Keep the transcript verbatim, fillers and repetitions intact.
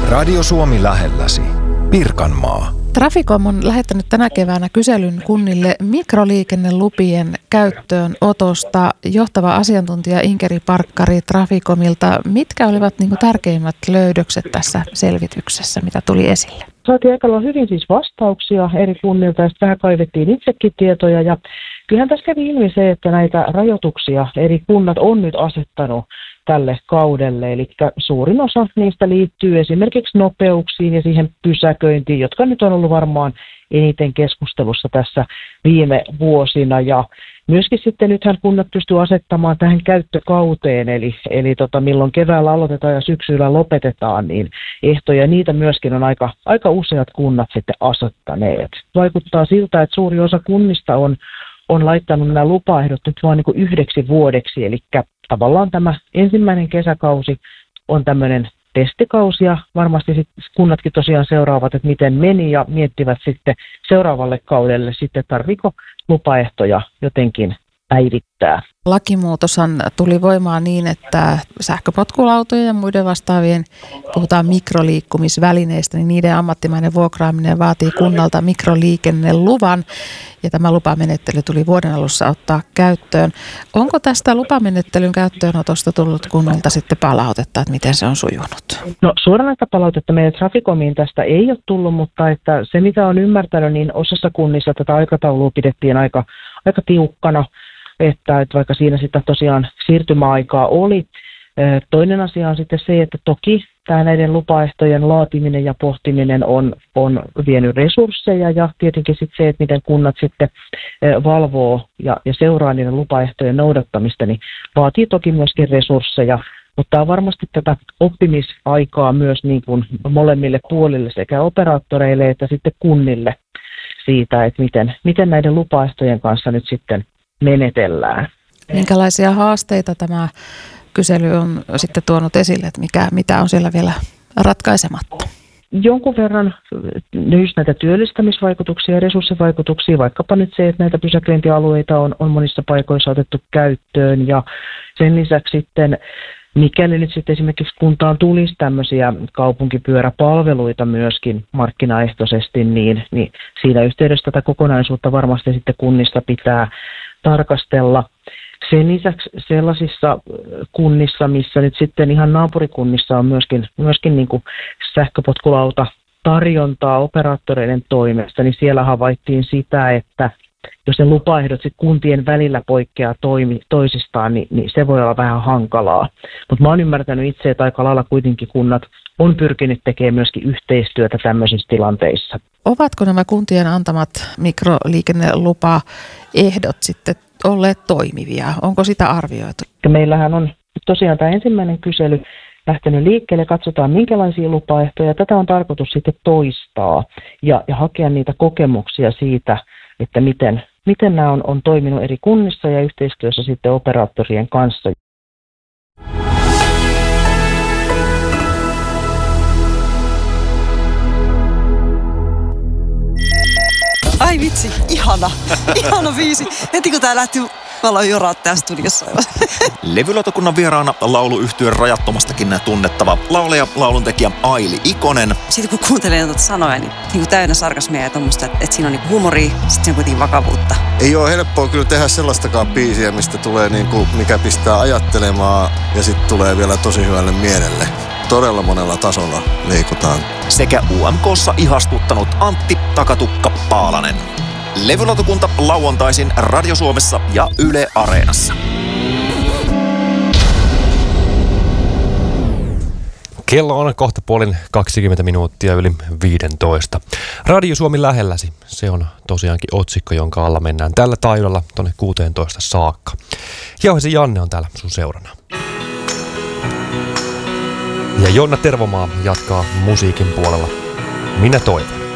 Radio Suomi lähelläsi. Pirkanmaa. Traficom on lähettänyt tänä keväänä kyselyn kunnille mikroliikennelupien käyttöönotosta. Johtava asiantuntija Inkeri Parkkari Traficomilta. Mitkä olivat niin kuin tärkeimmät löydökset tässä selvityksessä, mitä tuli esille? Saatiin aika lailla hyvin siis vastauksia eri kunnilta ja sitten vähän kaivettiin itsekin tietoja. Ja kyllähän tässä kävi ilmi se, että näitä rajoituksia eri kunnat on nyt asettanut tälle kaudelle. Eli suurin osa niistä liittyy esimerkiksi nopeuksiin ja siihen pysäköintiin, jotka nyt on ollut varmaan eniten keskustelussa tässä viime vuosina. Ja myöskin sitten nythän kunnat pystyy asettamaan tähän käyttökauteen, eli, eli tota, milloin keväällä aloitetaan ja syksyllä lopetetaan, niin ehtoja niitä myöskin on aika, aika useat kunnat sitten asettaneet. Vaikuttaa siltä, että suuri osa kunnista on, on laittanut nämä lupaehdot nyt vain niin kuin yhdeksi vuodeksi, eli tavallaan tämä ensimmäinen kesäkausi on tämmöinen testikausi ja varmasti sitten kunnatkin tosiaan seuraavat, että miten meni ja miettivät sitten seuraavalle kaudelle sitten tarviiko lupaehtoja jotenkin päivittää. Lakimuutoshan tuli voimaan niin, että sähköpotkulautojen ja muiden vastaavien, puhutaan mikroliikkumisvälineistä, niin niiden ammattimainen vuokraaminen vaatii kunnalta mikroliikenneluvan. Ja tämä lupamenettely tuli vuoden alussa ottaa käyttöön. Onko tästä lupamenettelyn käyttöönotosta tullut kunnilta sitten palautetta, että miten se on sujunut? No suoranaista palautetta meidän Traficomiin tästä ei ole tullut, mutta että se mitä on ymmärtänyt, niin osassa kunnissa tätä aikataulua pidettiin aika, aika tiukkana. Että, että vaikka siinä sitä tosiaan siirtymäaikaa oli. Toinen asia on sitten se, että toki tämä näiden lupaehtojen laatiminen ja pohtiminen on, on vienyt resursseja ja tietenkin sitten se, että miten kunnat sitten valvoo ja, ja seuraa niiden lupaehtojen noudattamista, niin vaatii toki myöskin resursseja. Mutta tämä on varmasti tätä oppimisaikaa myös niin kuin molemmille puolille sekä operaattoreille että sitten kunnille siitä, että miten, miten näiden lupaehtojen kanssa nyt sitten menetellään. Minkälaisia haasteita tämä kysely on sitten tuonut esille, että mikä, mitä on siellä vielä ratkaisematta? Jonkun verran nyt näitä työllistämisvaikutuksia ja resurssivaikutuksia, vaikkapa nyt se, että näitä pysäköintialueita on, on monissa paikoissa otettu käyttöön ja sen lisäksi sitten mikäli nyt sitten esimerkiksi kuntaan tulisi tämmöisiä kaupunkipyöräpalveluita myöskin markkinaehtoisesti, niin, niin siinä yhteydessä tätä kokonaisuutta varmasti sitten kunnissa pitää tarkastella. Sen lisäksi sellaisissa kunnissa, missä nyt sitten ihan naapurikunnissa on myöskin, myöskin niin kuin sähköpotkulauta tarjontaa operaattoreiden toimesta, niin siellä havaittiin sitä, että jos ne lupaehdot sit kuntien välillä poikkeaa toimi, toisistaan, niin, niin se voi olla vähän hankalaa. Mutta mä oon ymmärtänyt itse, että aika lailla kuitenkin kunnat on pyrkinyt tekemään myöskin yhteistyötä tämmöisissä tilanteissa. Ovatko nämä kuntien antamat mikroliikennelupaehdot sitten olleet toimivia? Onko sitä arvioitu? Meillähän on tosiaan tämä ensimmäinen kysely lähtenyt liikkeelle, katsotaan minkälaisia lupaehtoja. Tätä on tarkoitus sitten toistaa ja, ja hakea niitä kokemuksia siitä, että miten, miten nämä on, on toiminut eri kunnissa ja yhteistyössä sitten operaattorien kanssa. Ai vitsi, ihana, ihana biisi. Heti kun tää lähti, mä aloin joraa täällä studiossa. Levylautakunnan vieraana lauluyhtyön Rajattomastakin tunnettava laulaja, lauluntekijä Aili Ikonen. Sitten kun kuuntelee noita sanoja, niin, niin kuin täynnä sarkasmia ja tommoista, että, että siinä on niin huumoria, sitten siinä on kuitenkin vakavuutta. Ei ole helppoa kyllä tehdä sellaistakaan biisiä, mistä tulee niin kuin, mikä pistää ajattelemaan ja sitten tulee vielä tosi hyvälle mielelle. Todella monella tasolla liikutaan. Sekä U M K:ssa ihastuttanut Antti Takatukka Paalanen. Levylautakunta lauantaisin Radio Suomessa ja Yle Areenassa. Kello on kohta puolin kaksikymmentä minuuttia yli viisitoista. Radio Suomi lähelläsi. Se on tosiaankin otsikko, jonka alla mennään tällä taidolla tuonne kuusitoista saakka. Jauhesi Janne on täällä sun seurana. Ja Jonna Tervomaa jatkaa musiikin puolella. Minä toivon.